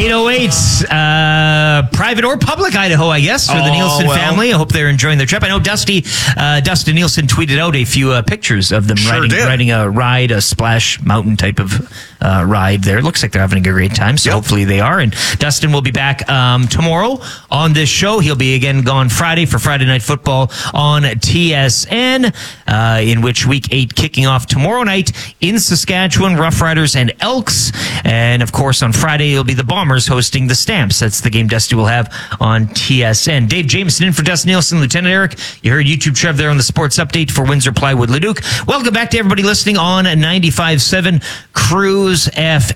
808, private or public Idaho, I guess, for the Nielsen family. I hope they're enjoying their trip. I know Dustin Nielsen tweeted out a few pictures of them riding a splash mountain type of ride there. It looks like they're having a great time, so hopefully they are. And Dustin will be back tomorrow on this show. He'll be again gone Friday for Friday Night Football on TSN, in which Week 8 kicking off tomorrow night in Saskatchewan, Rough Riders and Elks. And, of course, on Friday, it'll be the Bombers hosting the Stamps. That's the game Dusty will have on TSN. Dave Jameson in for Dustin Nielsen, Lieutenant Eric. You heard YouTube Trev there on the sports update for Windsor Plywood Leduc. Welcome back to everybody listening on 95.7 Cruise FM.